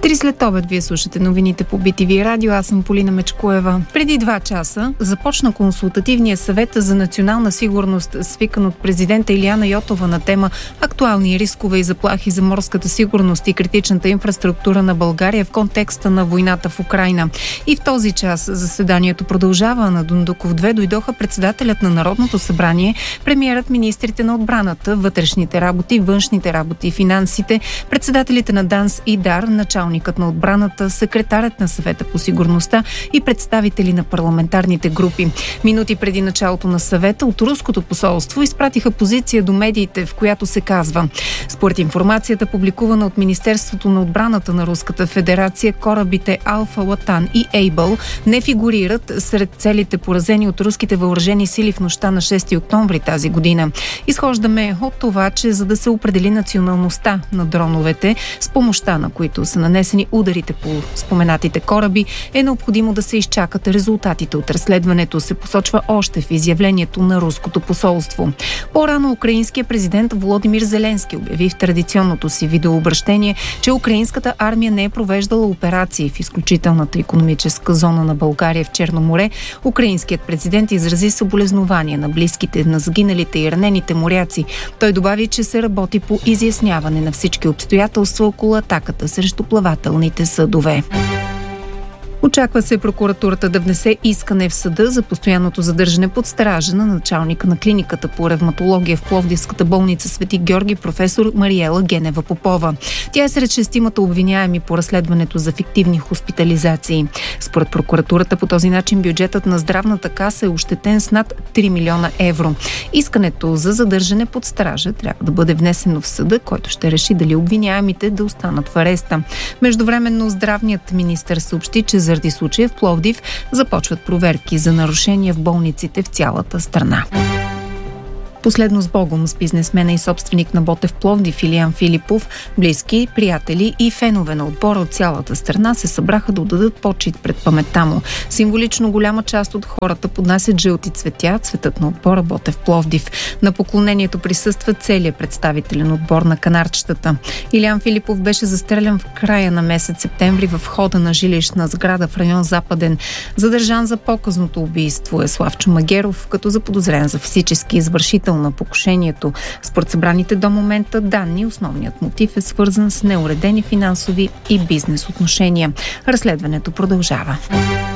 3 след обед вие слушате новините по BTV Радио. Аз съм Полина Мечкоева. Преди 2 часа започна консултативния съвет за национална сигурност, свикан от президента Илияна Йотова на тема актуални рискове и заплахи за морската сигурност и критичната инфраструктура на България в контекста на войната в Украйна. И в този час заседанието продължава. На Дондуков 2 дойдоха председателят на Народното събрание, премиерът, министрите на отбраната, вътрешните работи, външните работи и финансите, председателите на ДАНС и ДАР, началникът на отбраната, секретарят на съвета по сигурността и представители на парламентарните групи. Минути преди началото на съвета от Руското посолство изпратиха позиция до медиите, в която се казва: според информацията, публикувана от Министерството на отбраната на Руската федерация, корабите Алфа, Латан и Ейбъл не фигурират сред целите, поразени от руските въоръжени сили в нощта на 6 октомври тази година. Изхождаме от това, че за да се определи националността на дроновете, с помощта на които са нанесени ударите по споменатите кораби, е необходимо да се изчакат резултатите от разследването, се посочва още в изявлението на Руското посолство. По-рано украинският президент Володимир Зеленски обяви в традиционното си видеообращение, че украинската армия не е провеждала операции в изключителната икономическа зона на България в Черно море. Украинският президент изрази съболезнования на близките на загиналите и ранените моряци. Той добави, че се работи по изясняване на всички обстоятелства около атаката срещу плавателните съдове. Очаква се прокуратурата да внесе искане в съда за постоянното задържане под стража на началника на клиниката по ревматология в Пловдивската болница Свети Георги, професор Мариела Генева Попова. Тя е сред 6-мата обвиняеми по разследването за фиктивни хоспитализации. Според прокуратурата по този начин бюджетът на здравната каса е ощетен с над 3 милиона евро. Искането за задържане под стража трябва да бъде внесено в съда, който ще реши дали обвиняемите да останат в ареста. Междувременно здравният министър съобщи, че заради случая в Пловдив започват проверки за нарушения в болниците в цялата страна. Последно с Богом с бизнесмена и собственик на Ботев Пловдив Илиян Филипов, близки, приятели и фенове на отбора от цялата страна се събраха да отдадат почит пред паметта му. Символично голяма част от хората поднасят жълти цветя, цветът на отбора Ботев Пловдив. На поклонението присъства целият представителен отбор на канарчетата. Илиян Филипов беше застрелян в края на месец септември в входа на жилищна сграда в район Западен. Задържан за показното убийство е Славчо Магеров, като заподозрен за физически извършител на покушението. Според събраните до момента данни, основният мотив е свързан с неуредени финансови и бизнес отношения. Разследването продължава.